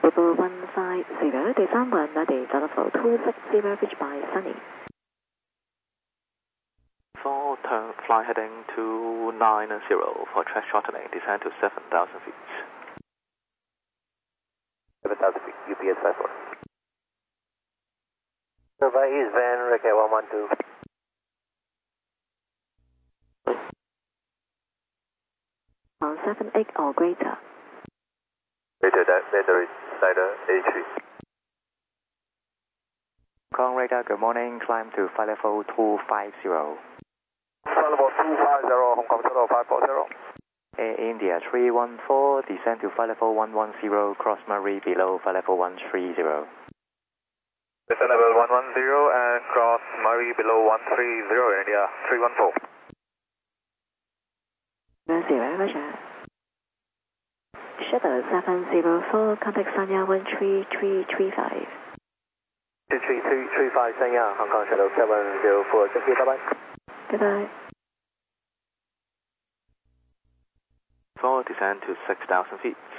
Bubble 150, 第三運，ready, Delta 260, reach by Sunny. 4 turn, fly heading to 90 for track shortening, descend to 7,000 feet. 7,000 feet, UPS 54. Survey East Van, Ricky 112. On 78 or greater. Greater that battery side A3. Kong Radar, good morning, climb to flight level 250. Flight level 250, Hong Kong total 540. Air India 314, descend to flight level 110, cross Murray below flight level 130. Descend level 110 and cross Murray below 130, India 314. 0, Roger. Shuttle 704, contact Sanya 13335. 23335 Sanya, Hong Kong Shuttle 704, thank you, bye bye. Goodbye. 4 descend to 6,000 feet.